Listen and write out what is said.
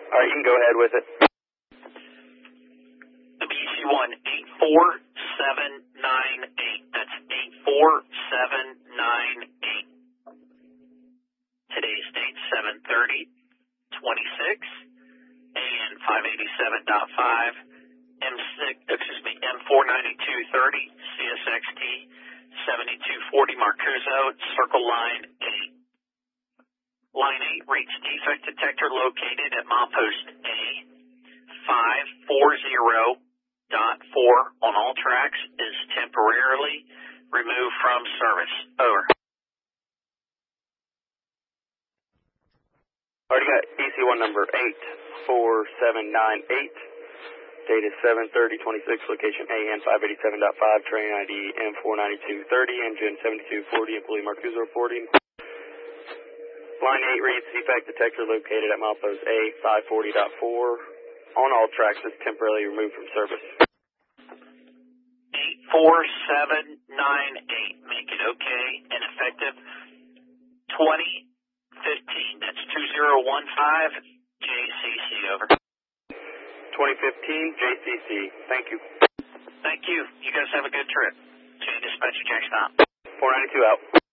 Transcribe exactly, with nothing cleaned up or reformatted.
All right, you can go ahead with it. W C one eight four seven nine eight. That's eight four seven nine eight. Today's date seven thirty twenty-six and five eighty-seven point five. M six, excuse me, M four ninety-two thirty, C S X T seventy-two forty Marcuso, circle line eight. Line eight reads defect detector located at milepost A five forty point four on all tracks is temporarily removed from service. Over. Already got B C one number eight four seven nine eight. Date is seven thirty twenty-six, location A N five eighty-seven point five, train I D M four ninety-two thirty, engine seventy-two forty, employee Marcuso reporting. Line eight reads defect detector located at milepost A five forty point four. On all tracks is temporarily removed from service. eight four seven nine eight, make it okay and effective twenty fifteen. That's two zero one five J C C, over. twenty fifteen J C C. Thank you. Thank you. You guys have a good trip. J Dispatcher, Jack Stop. four ninety-two out.